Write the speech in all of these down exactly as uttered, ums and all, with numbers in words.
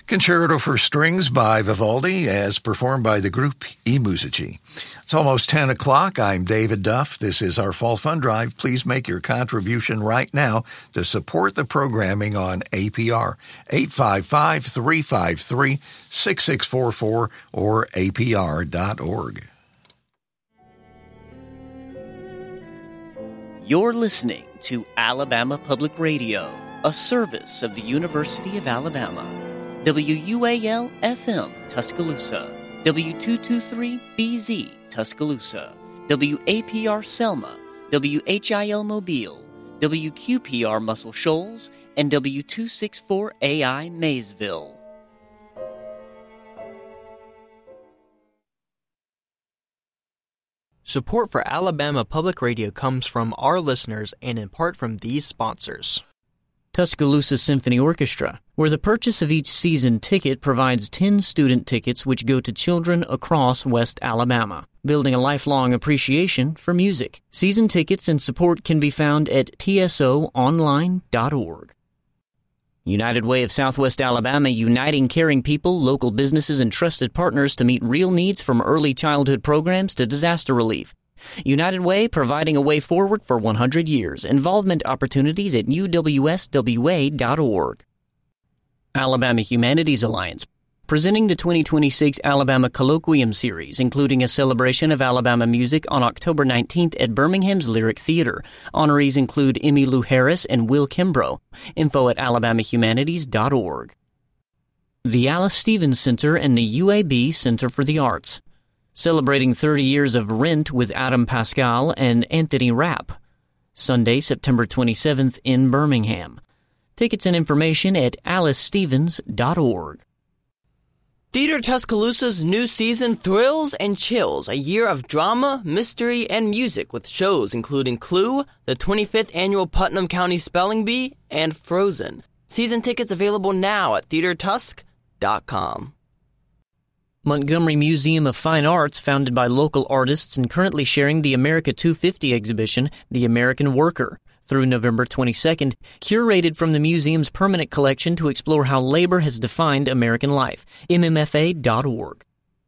Concerto for Strings by Vivaldi, as performed by the group I Musici. It's almost ten o'clock. I'm David Duff. This is our Fall Fund Drive. Please make your contribution right now to support the programming on A P R. eight five five, three five three, six six four four or A P R dot org. You're listening to Alabama Public Radio, a service of the University of Alabama. W U A L F M, Tuscaloosa. W two twenty-three B Z, Tuscaloosa. W A P R Selma. W H I L Mobile. W Q P R Muscle Shoals. And W two sixty-four A I Maysville. Support for Alabama Public Radio comes from our listeners and in part from these sponsors. Tuscaloosa Symphony Orchestra, where the purchase of each season ticket provides ten student tickets which go to children across West Alabama, building a lifelong appreciation for music. Season tickets and support can be found at T S O online dot org. United Way of Southwest Alabama, uniting caring people, local businesses, and trusted partners to meet real needs from early childhood programs to disaster relief. United Way, providing a way forward for one hundred years. Involvement opportunities at U W S W A dot org. Alabama Humanities Alliance, presenting the twenty twenty-six Alabama Colloquium Series, including a celebration of Alabama music on October nineteenth at Birmingham's Lyric Theater. Honorees include Emmylou Harris and Will Kimbrough. Info at alabama humanities dot org. The Alice Stevens Center and the U A B Center for the Arts, celebrating thirty years of Rent with Adam Pascal and Anthony Rapp. Sunday, September twenty-seventh in Birmingham. Tickets and information at alice stevens dot org. Theater Tuscaloosa's new season thrills and chills a year of drama, mystery, and music with shows including Clue, the twenty-fifth Annual Putnam County Spelling Bee, and Frozen. Season tickets available now at theater tusk dot com. Montgomery Museum of Fine Arts, founded by local artists and currently sharing the America two fifty exhibition, The American Worker, through November twenty-second, curated from the museum's permanent collection to explore how labor has defined American life. M M F A dot org.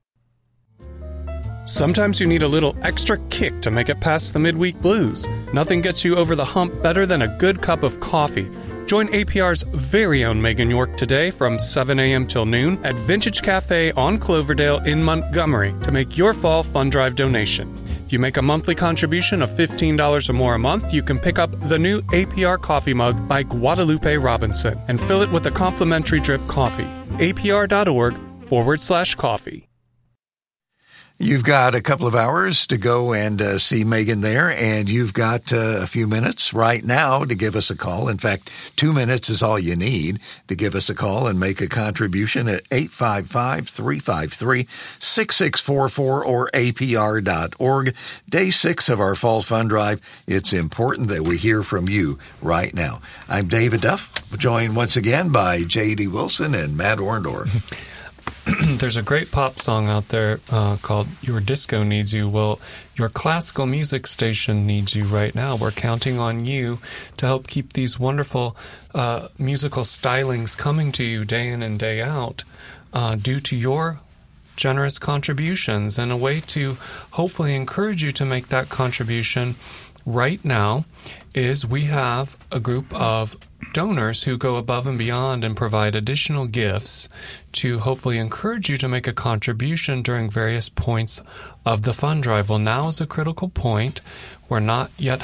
Sometimes you need a little extra kick to make it past the midweek blues. Nothing gets you over the hump better than a good cup of coffee. Join A P R's very own Megan York today from seven a.m. till noon at Vintage Cafe on Cloverdale in Montgomery to make your Fall Fund Drive donation. If you make a monthly contribution of fifteen dollars or more a month, you can pick up the new A P R coffee mug by Guadalupe Robinson and fill it with a complimentary drip coffee. A P R dot org forward slash coffee. You've got a couple of hours to go and uh, see Megan there, and you've got uh, a few minutes right now to give us a call. In fact, two minutes is all you need to give us a call and make a contribution at eight five five, three five three, six six four four or A P R dot org. Day six of our Fall Fund Drive. It's important that we hear from you right now. I'm David Duff, joined once again by J D. Wilson and Matt Orndorff. There's a great pop song out there uh, called Your Disco Needs You. Well, your classical music station needs you right now. We're counting on you to help keep these wonderful uh, musical stylings coming to you day in and day out uh, due to your generous contributions. And a way to hopefully encourage you to make that contribution right now is we have a group of donors who go above and beyond and provide additional gifts to hopefully encourage you to make a contribution during various points of the fund drive. Well, now is a critical point. We're not yet